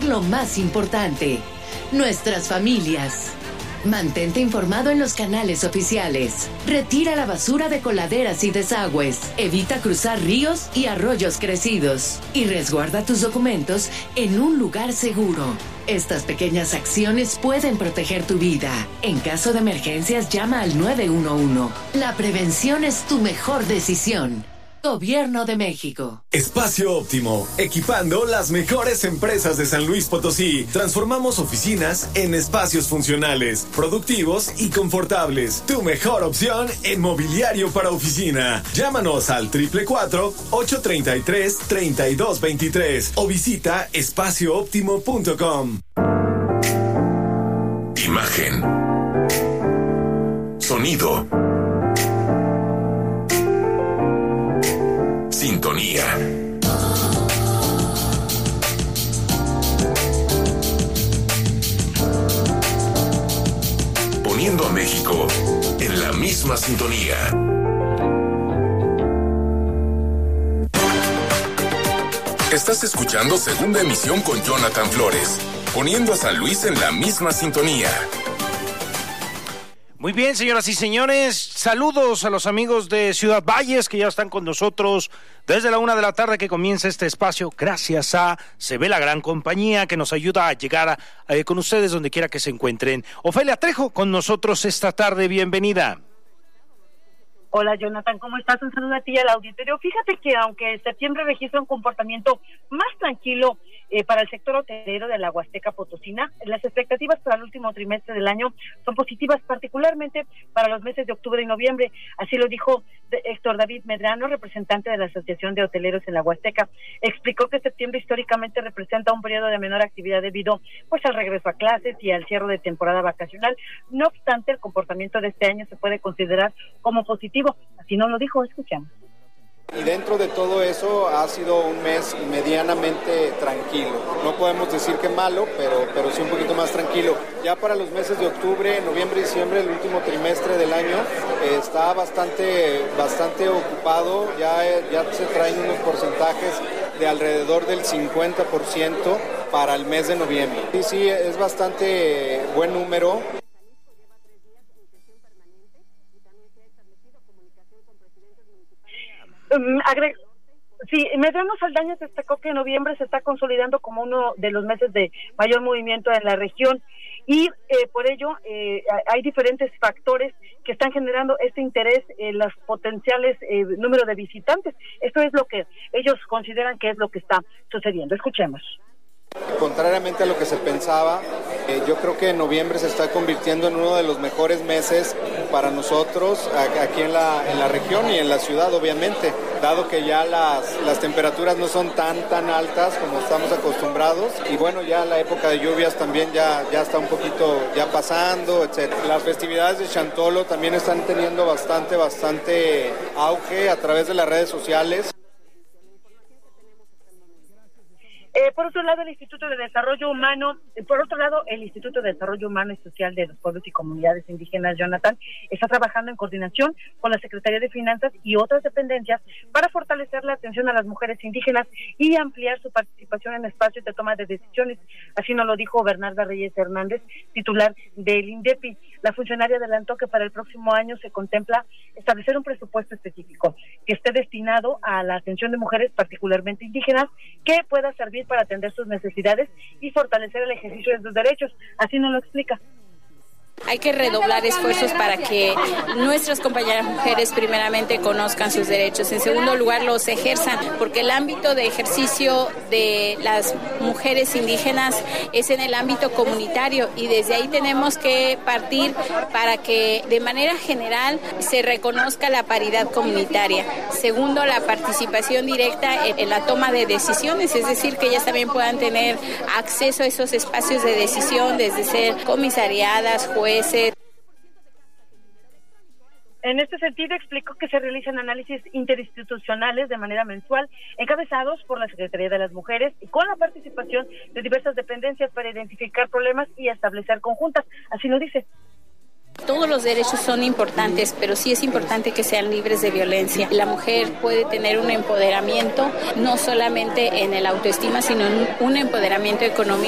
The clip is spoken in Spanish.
proteger lo más importante, nuestras familias. Mantente informado en los canales oficiales. Retira la basura de coladeras y desagües. Evita cruzar ríos y arroyos crecidos. Y resguarda tus documentos en un lugar seguro. Estas pequeñas acciones pueden proteger tu vida. En caso de emergencias, llama al 911. La prevención es tu mejor decisión. Gobierno de México. Espacio Óptimo, equipando las mejores empresas de San Luis Potosí. Transformamos oficinas en espacios funcionales, productivos y confortables. Tu mejor opción en mobiliario para oficina. Llámanos al 444-833-3223 o visita espaciooptimo.com. Imagen. Sonido. Sintonía. Poniendo a México en la misma sintonía. Estás escuchando Segunda Emisión con Jonathan Flores, poniendo a San Luis en la misma sintonía. Muy bien, señoras y señores, saludos a los amigos de Ciudad Valles que ya están con nosotros desde la 1 de la tarde que comienza este espacio, gracias a Se Ve la Gran Compañía que nos ayuda a llegar con ustedes donde quiera que se encuentren. Ofelia Trejo con nosotros esta tarde, bienvenida. Hola Jonathan, ¿cómo estás? Un saludo a ti y al auditorio. Fíjate que aunque septiembre registra un comportamiento más tranquilo para el sector hotelero de la Huasteca Potosina, las expectativas para el último trimestre del año son positivas, particularmente para los meses de octubre y noviembre. Así lo dijo Héctor David Medrano, representante de la Asociación de Hoteleros en la Huasteca. Explicó que septiembre históricamente representa un periodo de menor actividad debido pues al regreso a clases y al cierre de temporada vacacional. No obstante, el comportamiento de este año se puede considerar como positivo. Así nos lo dijo, escuchamos. Y dentro de todo eso ha sido un mes medianamente tranquilo. No podemos decir que malo, pero sí un poquito más tranquilo. Ya para los meses de octubre, noviembre y diciembre, el último trimestre del año, está bastante ocupado. Ya se traen unos porcentajes de alrededor del 50% para el mes de noviembre. Sí, es bastante buen número. Sí, Medrano Saldaña destacó que noviembre se está consolidando como uno de los meses de mayor movimiento en la región y por ello hay diferentes factores que están generando este interés en los potenciales número de visitantes. Esto es lo que ellos consideran que es lo que está sucediendo. Escuchemos. Contrariamente a lo que se pensaba, yo creo que noviembre se está convirtiendo en uno de los mejores meses para nosotros aquí en la región y en la ciudad, obviamente, dado que ya las temperaturas no son tan altas como estamos acostumbrados y bueno, ya la época de lluvias también ya está un poquito ya pasando, etcétera. Las festividades de Chantolo también están teniendo bastante auge a través de las redes sociales. Por otro lado, el Instituto de Desarrollo Humano y Social de los Pueblos y Comunidades Indígenas, Jonathan, está trabajando en coordinación con la Secretaría de Finanzas y otras dependencias para fortalecer la atención a las mujeres indígenas y ampliar su participación en espacios de toma de decisiones. Así nos lo dijo Bernarda Reyes Hernández, titular del INDEPI. La funcionaria adelantó que para el próximo año se contempla establecer un presupuesto específico que esté destinado a la atención de mujeres particularmente indígenas que pueda servir para atender sus necesidades y fortalecer el ejercicio de sus derechos. Así nos lo explica. Hay que redoblar esfuerzos para que nuestras compañeras mujeres primeramente conozcan sus derechos, en segundo lugar los ejerzan, porque el ámbito de ejercicio de las mujeres indígenas es en el ámbito comunitario y desde ahí tenemos que partir para que de manera general se reconozca la paridad comunitaria. Segundo, la participación directa en la toma de decisiones, es decir, que ellas también puedan tener acceso a esos espacios de decisión, desde ser comisariadas, jueces. En este sentido, explicó que se realizan análisis interinstitucionales de manera mensual, encabezados por la Secretaría de las Mujeres y con la participación de diversas dependencias para identificar problemas y establecer conjuntas. Así lo dice. Todos los derechos son importantes, pero sí es importante que sean libres de violencia. La mujer puede tener un empoderamiento, no solamente en el autoestima, sino en un empoderamiento económico.